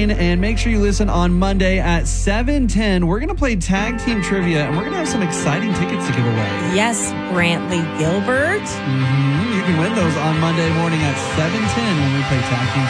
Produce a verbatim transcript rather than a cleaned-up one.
morning, and make sure you listen on Monday at seven ten. We're going to play tag team trivia, and we're going to have some exciting tickets to give away. Yes, Brantley Gilbert. Mm-hmm. You can win those on Monday morning at seven ten when we play tag team trivia.